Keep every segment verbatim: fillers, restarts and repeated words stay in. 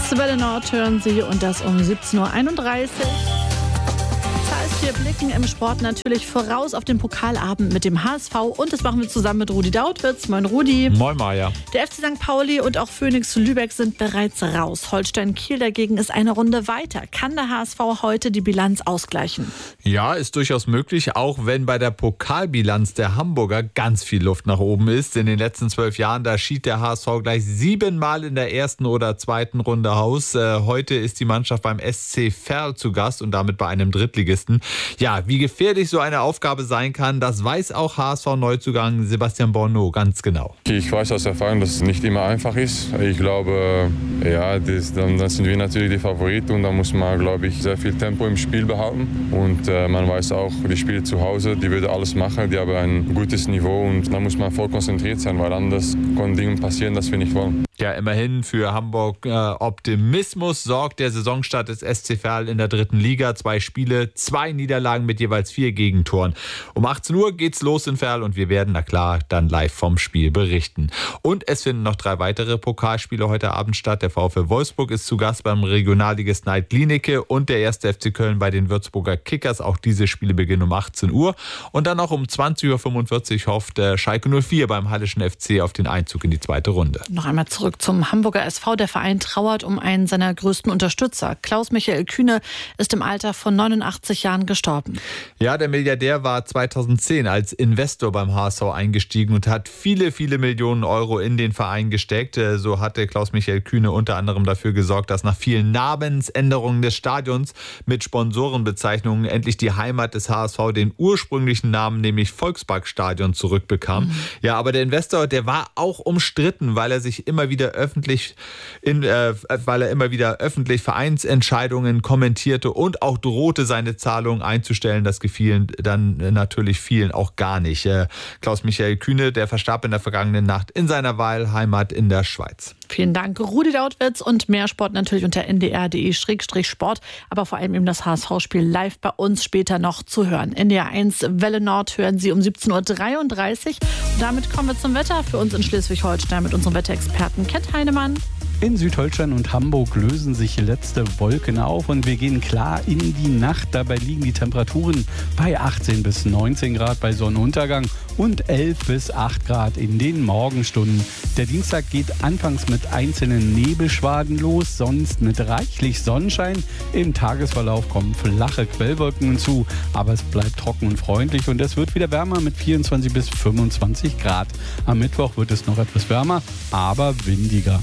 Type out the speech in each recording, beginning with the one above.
eins, Welle Nord hören Sie und das um siebzehn Uhr einunddreißig. Wir blicken im Sport natürlich voraus auf den Pokalabend mit dem H S V und das machen wir zusammen mit Rudi Dautwitz. Moin Rudi. Moin Maja. Der F C Sankt Pauli und auch Phoenix Lübeck sind bereits raus. Holstein Kiel dagegen ist eine Runde weiter. Kann der H S V heute die Bilanz ausgleichen? Ja, ist durchaus möglich, auch wenn bei der Pokalbilanz der Hamburger ganz viel Luft nach oben ist. In den letzten zwölf Jahren, da schied der H S V gleich siebenmal in der ersten oder zweiten Runde aus. Äh, heute ist die Mannschaft beim S C Verl zu Gast und damit bei einem Drittligisten. Ja, wie gefährlich so eine Aufgabe sein kann, das weiß auch H S V-Neuzugang Sebastian Borneau ganz genau. Ich weiß aus Erfahrung, dass es nicht immer einfach ist. Ich glaube, ja, das, dann, dann sind wir natürlich die Favoriten und da muss man, glaube ich, sehr viel Tempo im Spiel behalten. Und äh, man weiß auch, die Spiele zu Hause, die würden alles machen, die haben ein gutes Niveau und da muss man voll konzentriert sein, weil anders können Dinge passieren, das wir nicht wollen. Ja, immerhin für Hamburg äh, Optimismus sorgt der Saisonstart des S C Verl in der dritten Liga. Zwei Spiele, zwei Niederlagen mit jeweils vier Gegentoren. Um achtzehn Uhr geht's los in Verl und wir werden, na klar, dann live vom Spiel berichten. Und es finden noch drei weitere Pokalspiele heute Abend statt. Der VfL Wolfsburg ist zu Gast beim Regionalligist Neid Glienicke und der erste F C Köln bei den Würzburger Kickers. Auch diese Spiele beginnen um achtzehn Uhr. Und dann noch um zwanzig Uhr fünfundvierzig hofft äh, Schalke null vier beim Hallischen F C auf den Einzug in die zweite Runde. Noch einmal zurück zum Hamburger S V. Der Verein trauert um einen seiner größten Unterstützer. Klaus-Michael Kühne ist im Alter von neunundachtzig Jahren gestorben. Ja, der Milliardär war zweitausendzehn als Investor beim H S V eingestiegen und hat viele, viele Millionen Euro in den Verein gesteckt. So hatte Klaus-Michael Kühne unter anderem dafür gesorgt, dass nach vielen Namensänderungen des Stadions mit Sponsorenbezeichnungen endlich die Heimat des H S V den ursprünglichen Namen, nämlich Volksparkstadion, zurückbekam. Mhm. Ja, aber der Investor, der war auch umstritten, weil er sich immer wieder öffentlich, in, äh, weil er immer wieder öffentlich Vereinsentscheidungen kommentierte und auch drohte, seine Zahlungen einzustellen. Das gefiel dann natürlich vielen auch gar nicht. Äh, Klaus-Michael Kühne, der verstarb in der vergangenen Nacht in seiner Wahlheimat in der Schweiz. Vielen Dank, Rudi Dautwitz, und mehr Sport natürlich unter n d r punkt d e Sport, aber vor allem eben das H S V-Spiel live bei uns später noch zu hören. N D R eins Welle Nord hören Sie um siebzehn Uhr dreiunddreißig. Und damit kommen wir zum Wetter für uns in Schleswig-Holstein mit unserem Wetterexperten Kent Heinemann. In Südholstein und Hamburg lösen sich letzte Wolken auf und wir gehen klar in die Nacht. Dabei liegen die Temperaturen bei achtzehn bis neunzehn Grad bei Sonnenuntergang und elf bis acht Grad in den Morgenstunden. Der Dienstag geht anfangs mit einzelnen Nebelschwaden los, sonst mit reichlich Sonnenschein. Im Tagesverlauf kommen flache Quellwolken hinzu, aber es bleibt trocken und freundlich und es wird wieder wärmer mit vierundzwanzig bis fünfundzwanzig Grad. Am Mittwoch wird es noch etwas wärmer, aber windiger.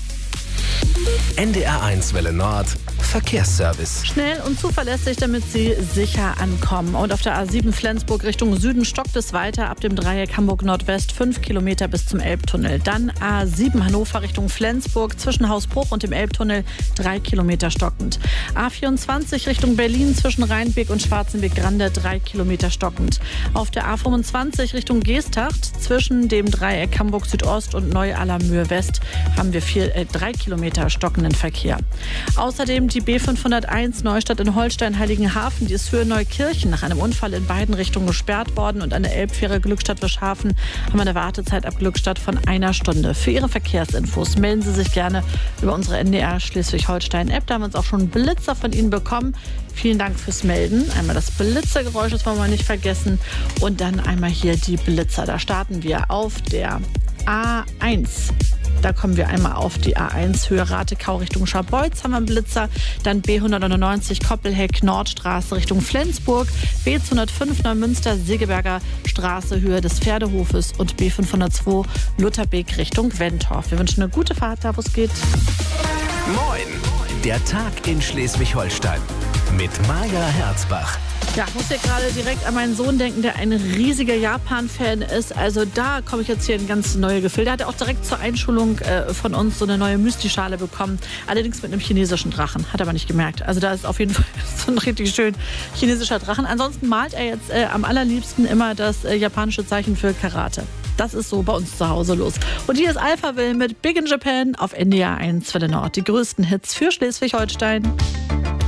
N D R eins Welle Nord Verkehrsservice. Schnell und zuverlässig, damit Sie sicher ankommen. Und auf der A sieben Flensburg Richtung Süden stockt es weiter ab dem Dreieck Hamburg Nordwest, fünf Kilometer bis zum Elbtunnel. Dann A sieben Hannover Richtung Flensburg zwischen Hausbruch und dem Elbtunnel, drei Kilometer stockend. A vierundzwanzig Richtung Berlin zwischen Rheinbeek und Schwarzenbeek-Grande, drei Kilometer stockend. Auf der A fünfundzwanzig Richtung Geesthacht zwischen dem Dreieck Hamburg Südost und Neu-Allermühe West haben wir vier, äh, drei Kilometer stockenden Verkehr. Außerdem die B fünfhunderteins Neustadt in Holstein-Heiligenhafen, die ist für Neukirchen nach einem Unfall in beiden Richtungen gesperrt worden und an der Elbfähre Glückstadt-Wischhafen haben wir eine Wartezeit ab Glückstadt von einer Stunde. Für Ihre Verkehrsinfos melden Sie sich gerne über unsere N D R Schleswig-Holstein-App. Da haben wir uns auch schon Blitzer von Ihnen bekommen. Vielen Dank fürs Melden. Einmal das Blitzergeräusch, das wollen wir nicht vergessen. Und dann einmal hier die Blitzer. Da starten wir auf der A eins. Da kommen wir einmal auf die A eins Höhe Ratekau Richtung Scharbeutz, haben wir einen Blitzer. Dann B hundertneunundneunzig Koppelheck Nordstraße Richtung Flensburg. B zweihundertfünf Neumünster Segeberger Straße Höhe des Pferdehofes und B fünfhundertzwei Lutherbeek Richtung Wentorf. Wir wünschen eine gute Fahrt, da wo es geht. Moin, der Tag in Schleswig-Holstein mit Maja Herzbach. Ja, ich muss hier gerade direkt an meinen Sohn denken, der ein riesiger Japan-Fan ist. Also da komme ich jetzt hier in ganz neue Gefilde. Der hat auch direkt zur Einschulung äh, von uns so eine neue Müsli-Schale bekommen. Allerdings mit einem chinesischen Drachen. Hat er aber nicht gemerkt. Also da ist auf jeden Fall so ein richtig schön chinesischer Drachen. Ansonsten malt er jetzt äh, am allerliebsten immer das äh, japanische Zeichen für Karate. Das ist so bei uns zu Hause los. Und hier ist Alphaville mit Big in Japan auf N D R eins Welle Nord. Die größten Hits für Schleswig-Holstein.